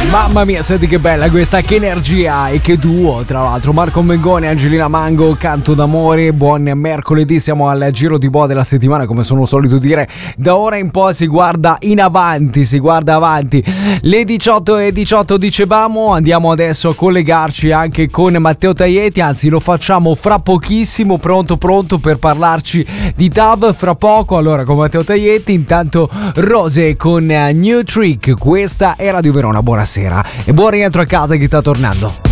Mamma mia, senti che bella questa, che energia e che duo, tra l'altro. Marco Mengoni e Angelina Mango, Canto d'amore. Buon mercoledì, siamo al giro di boa della settimana, come sono solito dire. Da ora in poi si guarda in avanti, si guarda avanti. Le 18:18 dicevamo, andiamo adesso a collegarci anche con Matteo Tajeti, anzi lo facciamo fra pochissimo, pronto per parlarci di TAV fra poco. Allora con Matteo Tajeti, intanto Rose con New Trick, questa è Radio Verona, buonasera e buon rientro a casa chi sta tornando.